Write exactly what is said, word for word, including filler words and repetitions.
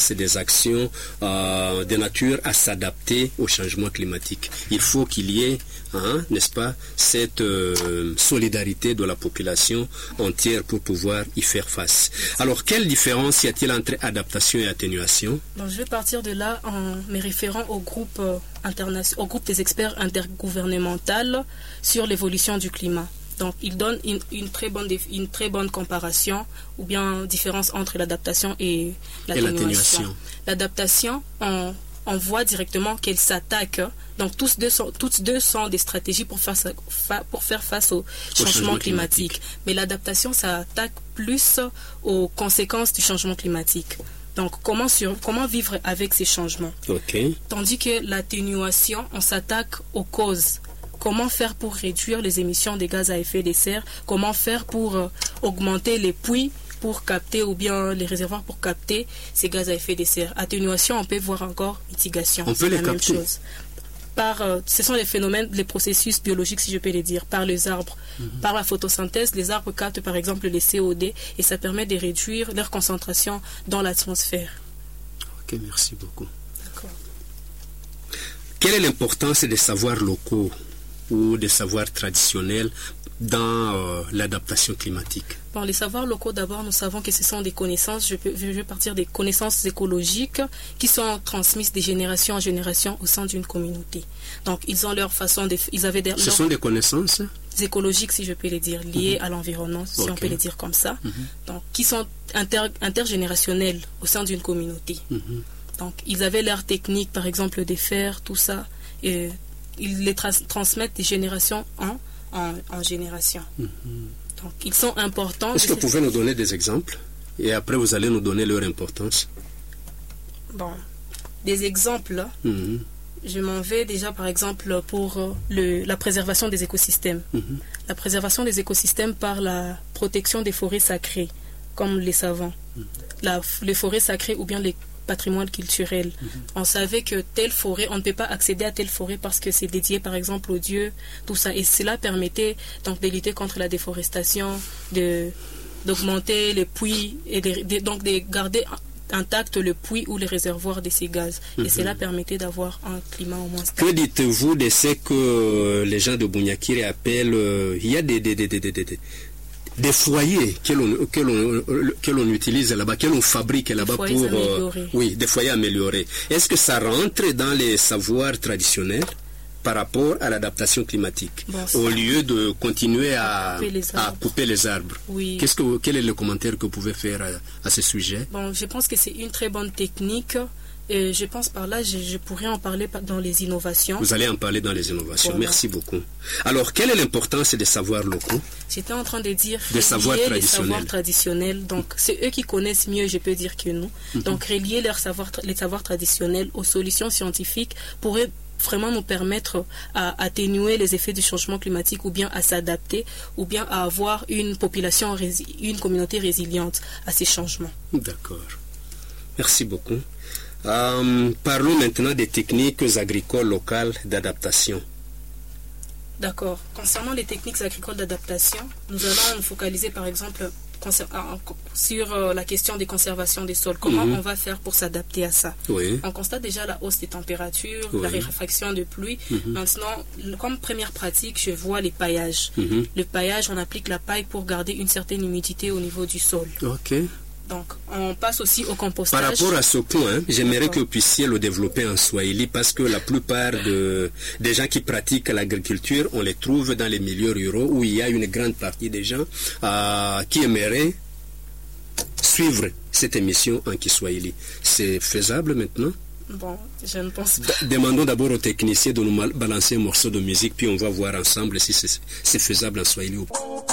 face des actions euh, de nature à s'adapter au changement climatique. Il faut qu'il y ait, hein, n'est-ce pas, cette euh, solidarité de la population entière pour pouvoir y faire face. Alors, quelle différence y a-t-il entre adaptation et atténuation? Donc, je vais partir de là en me référant au groupe, euh, interna- au groupe des experts intergouvernemental sur l'évolution du climat. Donc, il donne une, une, très bonne, une très bonne comparaison ou bien différence entre l'adaptation et l'atténuation. L'adaptation, on, on voit directement qu'elle s'attaque. Donc, tous deux, sont, toutes deux sont des stratégies pour faire, pour faire face au, au changement, changement climatique. climatique. Mais l'adaptation, ça attaque plus aux conséquences du changement climatique. Donc, comment, sur, comment vivre avec ces changements. Okay. Tandis que l'atténuation, on s'attaque aux causes. Comment faire pour réduire les émissions de gaz à effet de serre? Comment faire pour euh, augmenter les puits pour capter ou bien les réservoirs pour capter ces gaz à effet de serre? Atténuation, on peut voir encore mitigation. On peut les la capter. Même chose. Par, euh, ce sont les phénomènes, les processus biologiques, si je peux les dire, par les arbres. Mm-hmm. Par la photosynthèse, les arbres captent par exemple le C O D et ça permet de réduire leur concentration dans l'atmosphère. Ok, merci beaucoup. D'accord. Quelle est l'importance des savoirs locaux ou des savoirs traditionnels dans euh, l'adaptation climatique? Bon, les savoirs locaux, d'abord, nous savons que ce sont des connaissances, je, peux, je vais partir des connaissances écologiques qui sont transmises de génération en génération au sein d'une communauté. Donc, ils ont leur façon de... Ils avaient des, Ce sont des connaissances écologiques, si je peux les dire, liées mm-hmm. à l'environnement, si okay. on peut les dire comme ça, mm-hmm. donc, qui sont inter, intergénérationnelles au sein d'une communauté. Mm-hmm. Donc, ils avaient leurs techniques, par exemple, de faire tout ça, et ils les tra- transmettent de génération en, en, en génération. Mm-hmm. Donc, ils sont importants. Est-ce que vous pouvez nous donner des exemples? Et après, vous allez nous donner leur importance. Bon, des exemples. Mm-hmm. Je m'en vais déjà, par exemple, pour le, la préservation des écosystèmes. Mm-hmm. La préservation des écosystèmes par la protection des forêts sacrées, comme les savons. Mm-hmm. La, les forêts sacrées ou bien les patrimoine culturel. Mm-hmm. On savait que telle forêt, on ne peut pas accéder à telle forêt parce que c'est dédié par exemple aux dieux, tout ça. Et cela permettait donc de lutter contre la déforestation, de, d'augmenter les puits et de, de, donc de garder intact le puits ou les réservoirs de ces gaz. Mm-hmm. Et cela permettait d'avoir un climat au moins stable. Que dites-vous de ce que les gens de Bunyakiri appellent, euh, il y a des, des, des, des, des, des des foyers que l'on, que l'on, que l'on utilise là-bas, que l'on fabrique là-bas pour... Euh, oui, des foyers améliorés. Est-ce que ça rentre dans les savoirs traditionnels par rapport à l'adaptation climatique, bon, au lieu de continuer à, à, couper, les à couper les arbres? Oui. Qu'est-ce que, quel est le commentaire que vous pouvez faire à, à ce sujet? Bon, je pense que c'est une très bonne technique. Et je pense par là, je, je pourrais en parler dans les innovations. Vous allez en parler dans les innovations. Voilà. Merci beaucoup. Alors, quelle est l'importance des savoirs locaux? J'étais en train de dire des savoirs traditionnels. Les savoirs traditionnels. Donc, c'est eux qui connaissent mieux, je peux dire, que nous. Mm-hmm. Donc, relier leurs savoirs, les savoirs traditionnels aux solutions scientifiques pourrait vraiment nous permettre à atténuer les effets du changement climatique ou bien à s'adapter ou bien à avoir une population, une communauté résiliente à ces changements. D'accord. Merci beaucoup. Euh, parlons maintenant des techniques agricoles locales d'adaptation. D'accord. Concernant les techniques agricoles d'adaptation, nous allons nous focaliser par exemple sur la question des conservations des sols. Comment mm-hmm. on va faire pour s'adapter à ça? Oui. On constate déjà la hausse des températures, oui. la raréfaction de pluie. Mm-hmm. Maintenant, comme première pratique, je vois les paillages. Mm-hmm. Le paillage, on applique la paille pour garder une certaine humidité au niveau du sol. Ok. Donc, on passe aussi au compostage. Par rapport à ce point, j'aimerais que vous puissiez le développer en Swahili parce que la plupart de, des gens qui pratiquent l'agriculture, on les trouve dans les milieux ruraux où il y a une grande partie des gens euh, qui aimeraient suivre cette émission en Kiswahili. C'est faisable maintenant? Bon, je ne pense pas. Demandons d'abord aux techniciens de nous balancer un morceau de musique puis on va voir ensemble si c'est, c'est faisable en Swahili ou pas.